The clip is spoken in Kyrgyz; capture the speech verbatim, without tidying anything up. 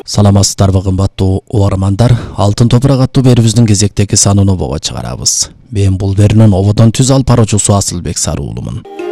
Саламатсыздарбы кымбаттуу угармандар, Алтын топурак аттуу берүүбүздүн кезектеги санын обого чыгарабыз. Мен бул берүүнүн ободон түз алып баруучусу Асылбек Сарыуулумун.